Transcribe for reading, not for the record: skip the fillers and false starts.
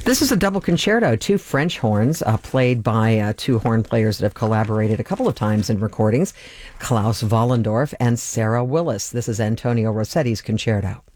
This is a double concerto, two French horns played by two horn players that have collaborated a couple of times in recordings, Klaus Vollendorf and Sarah Willis. This is Antonio Rossetti's concerto.